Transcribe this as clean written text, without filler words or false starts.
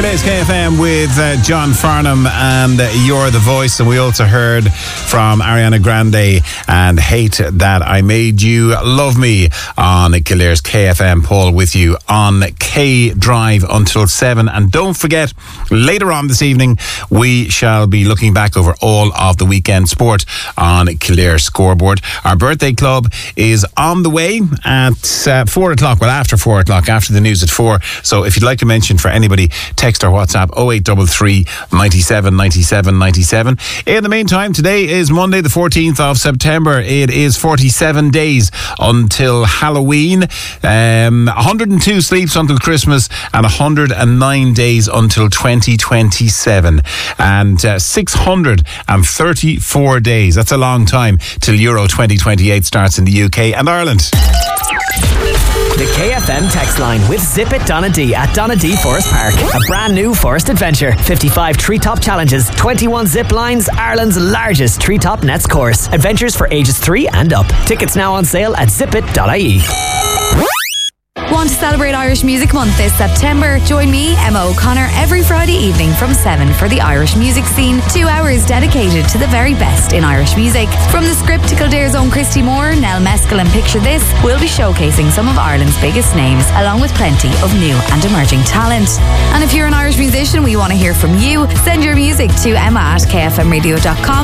Today's KFM with John Farnham and You're the Voice, and we also heard from Ariana Grande and Hate That I Made You Love Me on Kildare KFM. Paul with you on K Drive until 7, and don't forget, later on this evening we shall be looking back over all of the weekend sport on Kildare Scoreboard. Our birthday club is on the way at 4 o'clock, well after 4 o'clock, after the news at 4, so if you'd like a mention for anybody, text or WhatsApp 0833 97 97 97. In the meantime, today is Monday the 14th of September. It is 47 days until Halloween, 102 sleeps until Christmas, and 109 days until 2027, and 634 days. That's a long time till Euro 2028 starts in the UK and Ireland. The KFM text line with Zip It Donadee at Donadee Forest Park. A brand new forest adventure. 55 treetop challenges, 21 zip lines, Ireland's largest treetop nets course. Adventures for ages 3 and up. Tickets now on sale at zipit.ie. Want to celebrate Irish Music Month this September? Join me, Emma O'Connor, every Friday evening from 7 for the Irish music scene. 2 hours dedicated to the very best in Irish music. From the script to Kildare's own Christy Moore, Nell Meskel and Picture This, we'll be showcasing some of Ireland's biggest names, along with plenty of new and emerging talent. And if you're an Irish musician, we want to hear from you. Send your music to emma@kfmradio.com